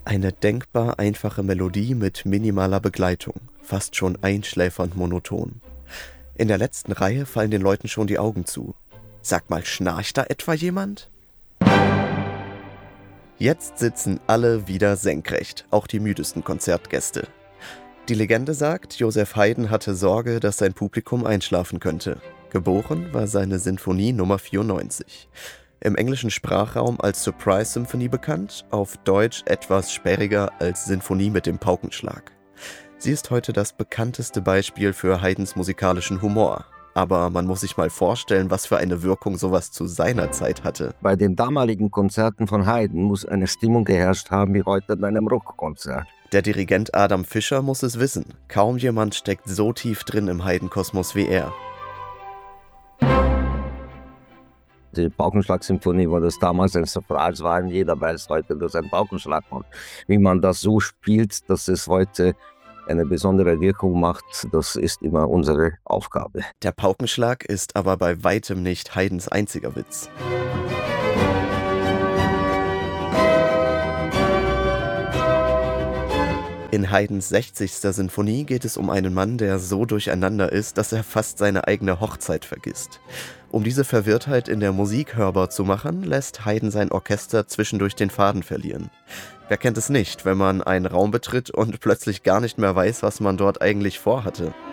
Eine denkbar einfache Melodie mit minimaler Begleitung, fast schon einschläfernd monoton. In der letzten Reihe fallen den Leuten schon die Augen zu. Sag mal, schnarcht da etwa jemand? Jetzt sitzen alle wieder senkrecht, auch die müdesten Konzertgäste. Die Legende sagt, Joseph Haydn hatte Sorge, dass sein Publikum einschlafen könnte. Geboren war seine Sinfonie Nummer 94. Im englischen Sprachraum als Surprise Symphony bekannt, auf Deutsch etwas sperriger als Sinfonie mit dem Paukenschlag. Sie ist heute das bekannteste Beispiel für Haydns musikalischen Humor. Aber man muss sich mal vorstellen, was für eine Wirkung sowas zu seiner Zeit hatte. Bei den damaligen Konzerten von Haydn muss eine Stimmung geherrscht haben wie heute in einem Rockkonzert. Der Dirigent Adam Fischer muss es wissen. Kaum jemand steckt so tief drin im Haydn-Kosmos wie er. Die Paukenschlag-Symphonie war das damals ein Surprise, war jeder weiß heute, dass ein Paukenschlag kommt. Wie man das so spielt, dass es heute eine besondere Wirkung macht, das ist immer unsere Aufgabe. Der Paukenschlag ist aber bei weitem nicht Haydns einziger Witz. In Haydns 60. Sinfonie geht es um einen Mann, der so durcheinander ist, dass er fast seine eigene Hochzeit vergisst. Um diese Verwirrtheit in der Musik hörbar zu machen, lässt Haydn sein Orchester zwischendurch den Faden verlieren. Wer kennt es nicht, wenn man einen Raum betritt und plötzlich gar nicht mehr weiß, was man dort eigentlich vorhatte?